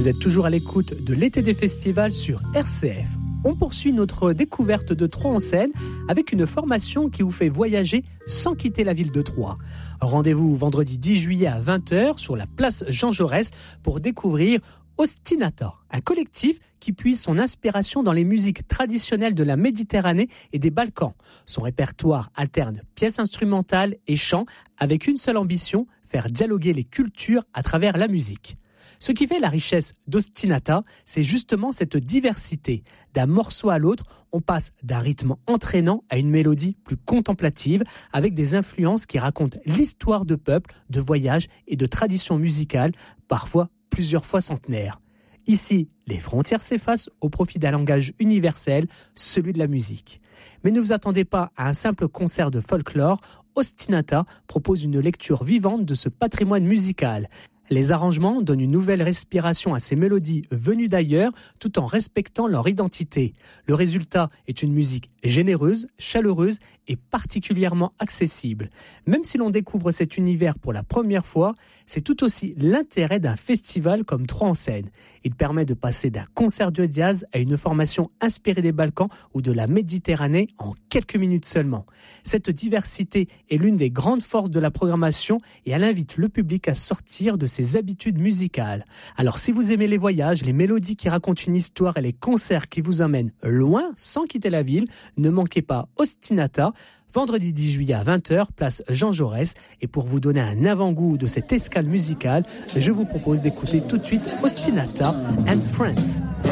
Vous êtes toujours à l'écoute de l'été des festivals sur RCF. On poursuit notre découverte de Troyes en Seine avec une formation qui vous fait voyager sans quitter la ville de Troyes. Rendez-vous vendredi 10 juillet à 20h sur la place Jean Jaurès pour découvrir Ostinata, un collectif qui puise son inspiration dans les musiques traditionnelles de la Méditerranée et des Balkans. Son répertoire alterne pièces instrumentales et chants avec une seule ambition, faire dialoguer les cultures à travers la musique. Ce qui fait la richesse d'Ostinata, c'est justement cette diversité. D'un morceau à l'autre, on passe d'un rythme entraînant à une mélodie plus contemplative, avec des influences qui racontent l'histoire de peuples, de voyages et de traditions musicales, parfois plusieurs fois centenaires. Ici, les frontières s'effacent au profit d'un langage universel, celui de la musique. Mais ne vous attendez pas à un simple concert de folklore. Ostinata propose une lecture vivante de ce patrimoine musical. Les arrangements donnent une nouvelle respiration à ces mélodies venues d'ailleurs, tout en respectant leur identité. Le résultat est une musique généreuse, chaleureuse et particulièrement accessible. Même si l'on découvre cet univers pour la première fois, c'est tout aussi l'intérêt d'un festival comme Troyes en Seine. Il permet de passer d'un concert de jazz à une formation inspirée des Balkans ou de la Méditerranée en quelques minutes seulement. Cette diversité est l'une des grandes forces de la programmation et elle invite le public à sortir de ses habitudes musicales. Alors si vous aimez les voyages, les mélodies qui racontent une histoire et les concerts qui vous emmènent loin sans quitter la ville, ne manquez pas Ostinata, vendredi 10 juillet à 20h, place Jean Jaurès. Et pour vous donner un avant-goût de cette escale musicale, je vous propose d'écouter tout de suite Ostinata and Friends.